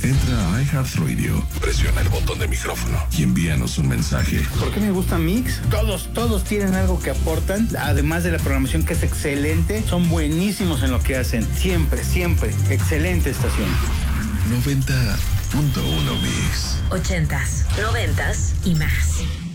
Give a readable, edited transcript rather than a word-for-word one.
Entra a iHeartRadio, presiona el botón de micrófono y envíanos un mensaje. ¿Por qué me gusta Mix? Todos tienen algo que aportan, además de la programación que es excelente, son buenísimos en lo que hacen. Siempre, excelente estación. 90.1 Mix. 80s, 90s y más.